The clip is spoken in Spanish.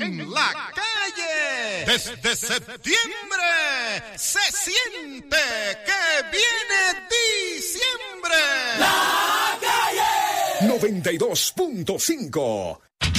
en la calle. Desde septiembre se siente que viene diciembre. La calle 92.5